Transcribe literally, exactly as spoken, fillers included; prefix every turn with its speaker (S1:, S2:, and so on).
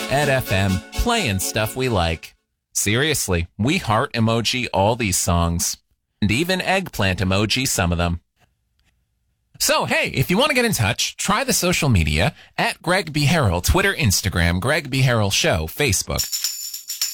S1: Ed F M, playing stuff we like. Seriously, we heart emoji all these songs. And even eggplant emoji some of them. So, hey, if you want to get in touch, try the social media at Greg B. Harrell, Twitter, Instagram, Greg B. Harrell Show, Facebook.